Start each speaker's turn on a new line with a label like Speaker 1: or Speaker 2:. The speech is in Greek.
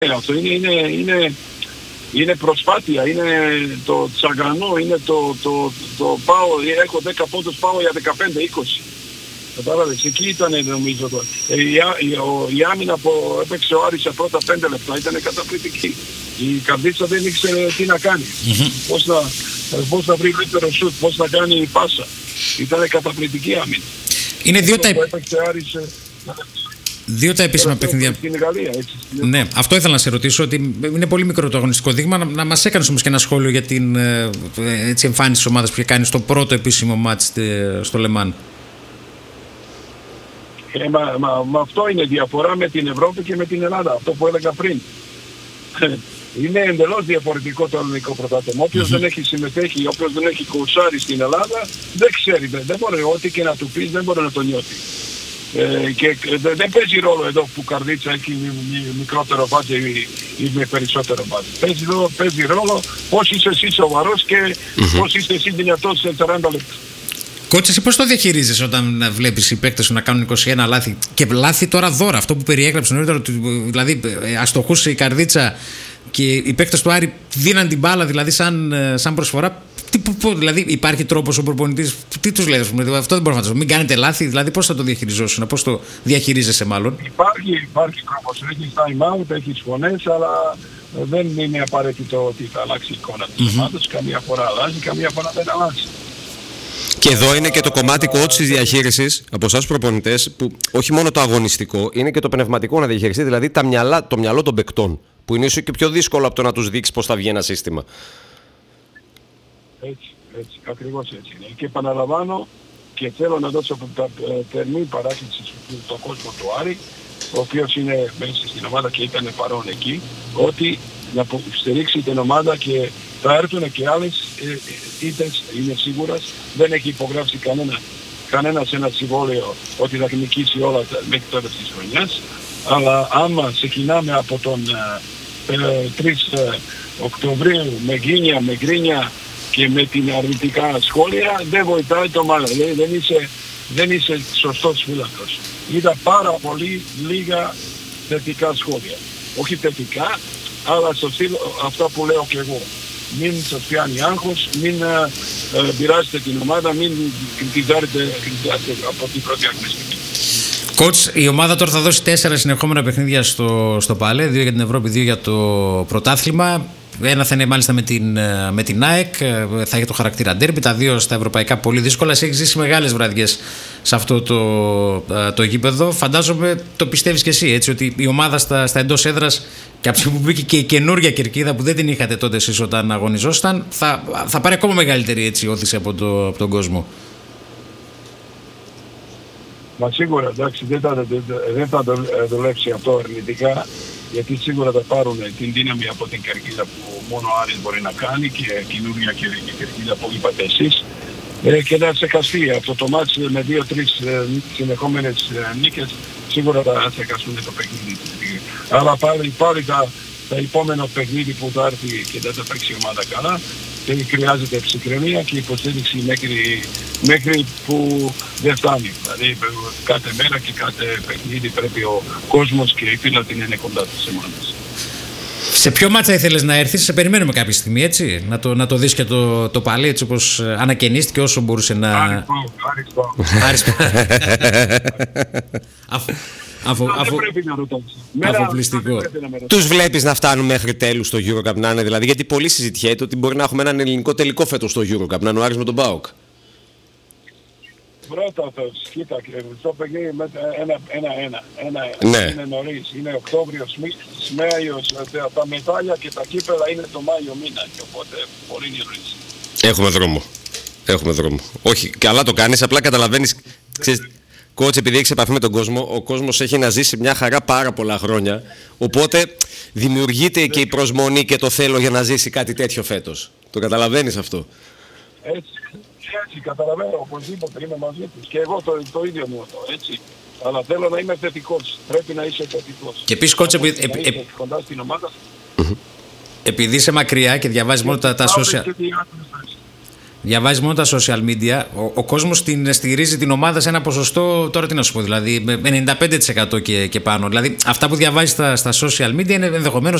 Speaker 1: αυτό είναι προσπάθεια, είναι το τσαγανό, είναι το πάω, έχω 10 πόντους, πάω για 15-20. Κατάλαβες, εκεί ήταν νομίζω το. Η άμυνα που έπαιξε ο Άρης σε πρώτα 5 λεπτά ήταν καταπληκτική. Η Καρδίτσα δεν ήξερε τι να κάνει. Πώς να βρει δεύτερο σουτ, πώς να κάνει πάσα. Ήταν καταπληκτική άμυνα.
Speaker 2: Είναι δύο τα επίσημα παιχνίδια.
Speaker 1: Στην Γαλλία, έτσι.
Speaker 2: Ναι, αυτό ήθελα να σε ρωτήσω, ότι είναι πολύ μικρό το αγωνιστικό δείγμα. Να μας έκανες όμως και ένα σχόλιο για την εμφάνιση της ομάδας που είχε κάνει στο πρώτο επίσημο μάτς στο Λεμάν.
Speaker 1: Μα αυτό είναι διαφορά με την Ευρώπη και με την Ελλάδα, αυτό που έλεγα πριν. Είναι εντελώς διαφορετικό το ελληνικό πρωτάθλημα. Όποιος δεν έχει συμμετέχει, όποιος δεν έχει κουρσάρει στην Ελλάδα, δεν ξέρει, δεν μπορεί, ό,τι και να του πεις δεν μπορεί να το νιώθει. Και δεν παίζει ρόλο εδώ που Καρδίτσα έχει μικρότερο μπάτζε ή με περισσότερο μπάτζε. Παίζει ρόλο πώς είσαι εσύ σοβαρός και πώς είσαι εσύ δυνατός σε 40 λεπτά.
Speaker 2: Κότσε, εσύ πώς το διαχειρίζεσαι όταν βλέπεις οι παίκτες σου να κάνουν 21 λάθη και λάθη τώρα δώρα, αυτό που περιέγραψε νωρίτερα, δηλαδή αστοχούσε η Καρδίτσα και οι παίκτες του Άρη δίναν την μπάλα δηλαδή σαν προσφορά. Δηλαδή υπάρχει τρόπος ο προπονητής, τι τους λέει, αυτό δεν μπορώ να φανταστώ, μην κάνετε λάθη, δηλαδή πώς θα το διαχειριζόσουν, πώς το διαχειρίζεσαι μάλλον.
Speaker 1: Υπάρχει τρόπος, έχεις time out, έχεις φωνές, αλλά δεν είναι απαραίτητο ότι θα αλλάξει η εικόνα της ομάδας, καμία φορά αλλάζει, καμία φορά δεν αλλάζει.
Speaker 3: Και εδώ είναι και το κομμάτι coach της διαχείρισης από εσάς προπονητές, που όχι μόνο το αγωνιστικό, είναι και το πνευματικό να διαχειριστεί, δηλαδή το μυαλό των παικτών, που είναι ίσως και πιο δύσκολο από το να τους δείξει πώς θα βγει ένα σύστημα.
Speaker 1: Έτσι, ακριβώς έτσι είναι. Και επαναλαμβάνω και θέλω να δώσω θερμή παράκληση στον κόσμο του Άρη, ο οποίος είναι μέσα στην ομάδα και ήταν παρόν εκεί, ότι να στηρίξει την ομάδα και θα έρθουν και άλλες ήττες, είναι σίγουρας, δεν έχει υπογράψει κανένας ένα συμβόλαιο ότι θα νικήσει όλα μέχρι τώρα της χρονιάς, αλλά άμα ξεκινάμε από τον 3 Οκτωβρίου με γκρίνια και με την αρνητικά σχόλια, δεν βοηθάει το ομάδα. Δεν είσαι σωστός φίλαθλος. Είδα πάρα πολύ λίγα θετικά σχόλια. Όχι θετικά, αλλά στο στυλ αυτά που λέω και εγώ. Μην σας πιάνει άγχος, μην πειράζετε την ομάδα, μην κριτιζάρετε από την πρώτη αγωνιστική.
Speaker 2: Coach, η ομάδα τώρα θα δώσει 4 συνεχόμενα παιχνίδια στο ΠΑΛΕ, 2 για την Ευρώπη, 2 για το πρωτάθλημα. Ένα θα είναι μάλιστα με την ΑΕΚ, θα έχει το χαρακτήρα ντέρμπι, τα 2 στα ευρωπαϊκά πολύ δύσκολα. Έχει ζήσει μεγάλες βραδιές σε αυτό το γήπεδο. Φαντάζομαι το πιστεύεις και εσύ, έτσι, ότι η ομάδα στα εντός έδρας, και από τη που μπήκε και η καινούργια κερκίδα που δεν την είχατε τότε εσείς όταν αγωνιζόσταν, θα πάρει ακόμα μεγαλύτερη έτσι όθηση από τον κόσμο.
Speaker 1: Μα σίγουρα, εντάξει, δεν θα δουλέψει αυτό αρνητικά, γιατί σίγουρα θα πάρουν την δύναμη από την κερκίδα που μόνο ο Άρης μπορεί να κάνει και καινούργια κερκίδα που είπατε εσείς, και να ξεχαστεί αυτό το μάτς με 2-3 συνεχόμενες νίκες, σίγουρα θα ξεχαστούν το παιχνίδι. Αλλά πάλι τα επόμενο παιχνίδι που θα έρθει και δεν θα παίξει η ομάδα καλά, και χρειάζεται ψυχραιμία και υποστήριξη μέχρι που δεν φτάνει. Δηλαδή κάθε μέρα και κάθε παιχνίδι πρέπει ο κόσμος και οι φίλοι να είναι κοντά της ομάδας.
Speaker 2: Σε ποιο μάτσα ήθελες να έρθεις, σε περιμένουμε κάποια στιγμή, έτσι, να το δεις και το ΠΑΛΕ, έτσι όπως ανακαινίστηκε όσο μπορούσε να... Άριστο.
Speaker 1: Δεν πρέπει να ρωτάς.
Speaker 2: Αφοπλιστικό.
Speaker 3: Τους βλέπεις να φτάνουν μέχρι τέλους στο EuroCup, να είναι δηλαδή, γιατί πολύ συζητιέται ότι μπορεί να έχουμε έναν ελληνικό τελικό φέτος στο EuroCup, να είναι ο Άρης με τον ΠΑΟΚ.
Speaker 1: Πρώτα κοίτα, στο παιχνίδι με 1-1.
Speaker 3: Ναι.
Speaker 1: Είναι νωρίς, είναι Οκτώβριος, Μάιος, τα μετάλλια και τα κύπελα είναι το Μάιο μήνα, και οπότε πολύ νωρίς.
Speaker 3: Έχουμε δρόμο. Όχι, καλά το κάνεις, απλά καταλαβαίνεις, Coach, επειδή έχεις επαφή με τον κόσμο, ο κόσμος έχει να ζήσει μια χαρά πάρα πολλά χρόνια, οπότε δημιουργείται και η προσμονή και το θέλω για να ζήσει κάτι τέτοιο φέτος. Το καταλαβαίνεις αυτό?
Speaker 1: Έτσι, καταλαβαίνω, οπωσδήποτε είμαι μαζί τους. Και εγώ το ίδιο μου έτσι. Αλλά θέλω να είμαι θετικός. Πρέπει να είσαι θετικός.
Speaker 2: Και επίσης, Coach,
Speaker 1: κοντά στην ομάδα.
Speaker 2: Επειδή είσαι μακριά και διαβάζεις μόνο τα social... Διαβάζει μόνο τα social media. Ο κόσμος στηρίζει την ομάδα σε ένα ποσοστό, τώρα τι να σου πω, δηλαδή με 95% και πάνω. Δηλαδή αυτά που διαβάζει στα social media είναι ενδεχομένως